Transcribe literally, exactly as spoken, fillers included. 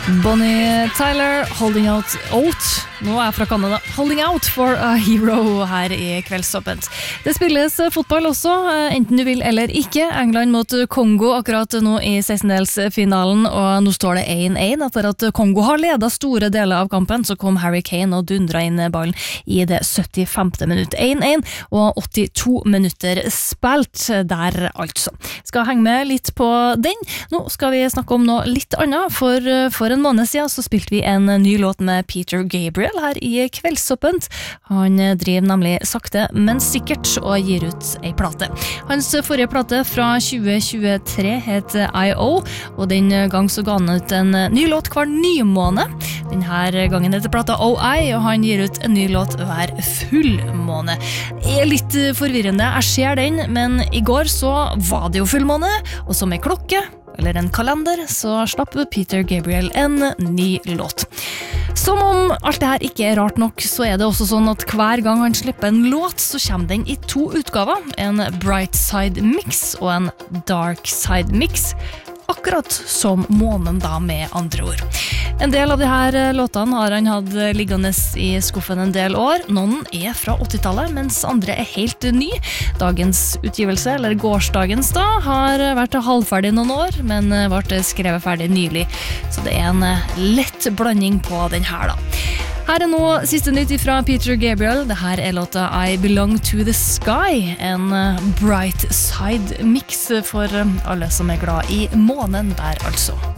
Bonnie Tyler, Holding Out Out. Nå er jeg fra Canada. Holding Out for a Hero her i Kveldsåpent. Det spilles fotball også, enten du vil eller ikke. England mot Kongo akkurat nå i sekstendelsfinalen, og nå står det én én. Etter at Kongo har ledet store deler av kampen, så kom Harry Kane og dundra inn ballen i det syttifemte minutt. én én og åttito minutter spilt der altså. Skal henge med litt på den. Nå skal vi snakke om noe litt annet, for for en måned siden så spilte vi en ny låt med Peter Gabriel her i Kveldsåpent. Han driver nemlig sakte, men sikkert og gir ut ei plate. Hans forrige plate fra tjue tjuetre het I O, og den gang så ga han ut en ny låt hver ny måned. Denne gangen heter plata O I, og han gir ut en ny låt hver fullmåne. Det er litt forvirrende, jeg ser den, men i går så var det jo fullmåne, og som ei klokke, eller en kalender, så slapp Peter Gabriel en ny låt. Som om alt det her ikke er rart nok, så er det også sånn at hver gang han slipper en låt, så kommer den i to utgaver. En Bright Side Mix og en Dark Side Mix. Akkurat som månen da, med andre ord. En del av de her låtene har han hatt liggende i skuffen en del år. Noen er fra åttitallet, mens andre er helt ny. Dagens utgivelse, eller gårsdagens da, har vært halvferdig noen år, men ble skrevet ferdig nylig. Så det er en lett blanding på den her da. Her er nå siste nytt fra Peter Gabriel. Dette er låta I Belong to the Sky, en bright side mix for alle som er glad i månen der altså.